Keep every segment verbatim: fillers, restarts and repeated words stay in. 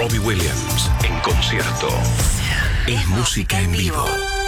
Robbie Williams en concierto. Es música en vivo.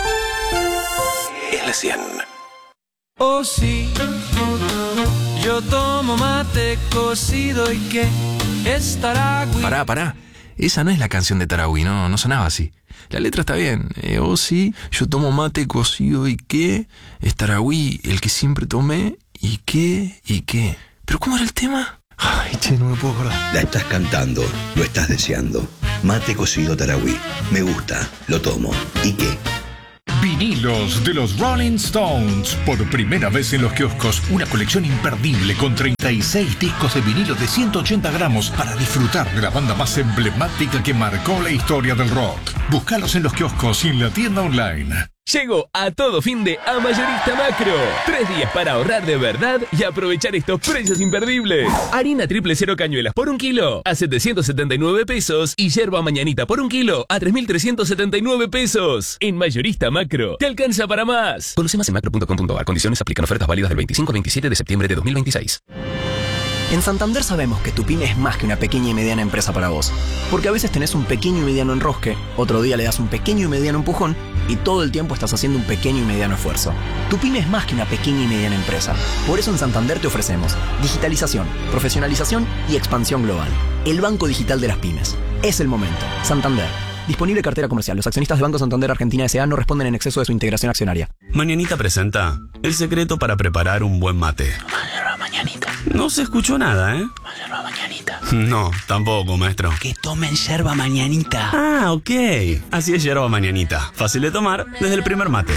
L cien. Oh sí, yo tomo mate cocido y que es Taragüí. Pará, pará. Esa no es la canción de Taragüí, no, no sonaba así. La letra está bien. Eh, oh sí, yo tomo mate cocido y qué es Taragüí, el que siempre tomé y qué y qué. ¿Pero cómo era el tema? Ay, che, no me puedo acordar. La estás cantando, lo estás deseando. Mate cocido Taragüí. Me gusta, lo tomo. ¿Y qué? Vinilos de los Rolling Stones. Por primera vez en los kioscos, una colección imperdible con treinta y seis discos de vinilo de ciento ochenta gramos para disfrutar de la banda más emblemática que marcó la historia del rock. Búscalos en los kioscos y en la tienda online. Llegó a todo fin de a Mayorista Macro. Tres días para ahorrar de verdad y aprovechar estos precios imperdibles. Harina triple cero cañuelas por un kilo a setecientos setenta y nueve pesos y yerba mañanita por un kilo a tres mil trescientos setenta y nueve pesos. En Mayorista Macro, te alcanza para más. Conoce más en macro punto com punto a r. Condiciones aplican. Ofertas válidas del veinticinco al veintisiete de septiembre de dos mil veintiséis. En Santander sabemos que tu pyme es más que una pequeña y mediana empresa para vos. Porque a veces tenés un pequeño y mediano enrosque, otro día le das un pequeño y mediano empujón y todo el tiempo estás haciendo un pequeño y mediano esfuerzo. Tu pyme es más que una pequeña y mediana empresa. Por eso en Santander te ofrecemos digitalización, profesionalización y expansión global. El banco digital de las pymes. Es el momento. Santander. Disponible cartera comercial. Los accionistas de Banco Santander Argentina S A no responden en exceso de su integración accionaria. Mañanita presenta el secreto para preparar un buen mate. Yerba mañanita. No se escuchó nada, ¿eh? Yerba mañanita. No, tampoco, maestro. Que tomen yerba mañanita. Ah, ok. Así es yerba mañanita. Fácil de tomar desde el primer mate.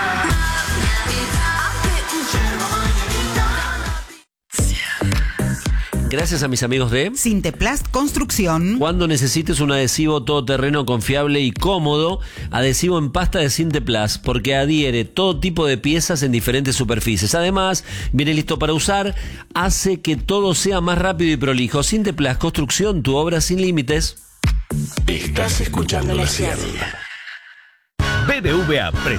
Gracias a mis amigos de Sinteplast Construcción. Cuando necesites un adhesivo todoterreno confiable y cómodo, adhesivo en pasta de Sinteplast, porque adhiere todo tipo de piezas en diferentes superficies. Además, viene listo para usar, hace que todo sea más rápido y prolijo. Sinteplast Construcción, tu obra sin límites. Estás escuchando la cien. B B V A presenta